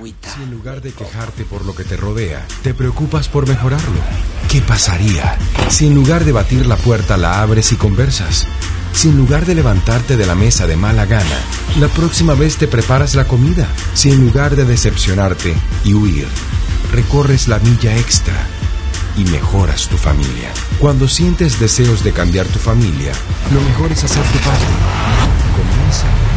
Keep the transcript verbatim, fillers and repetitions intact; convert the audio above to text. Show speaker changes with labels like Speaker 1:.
Speaker 1: agüita.
Speaker 2: Si en lugar de quejarte por lo que te rodea, te preocupas por mejorarlo, ¿qué pasaría si en lugar de batir la puerta la abres y conversas? Si en lugar de levantarte de la mesa de mala gana, la próxima vez te preparas la comida. Si en lugar de decepcionarte y huir, recorres la milla extra y mejoras tu familia. Cuando sientes deseos de cambiar tu familia, lo mejor es hacerte parte. Comienza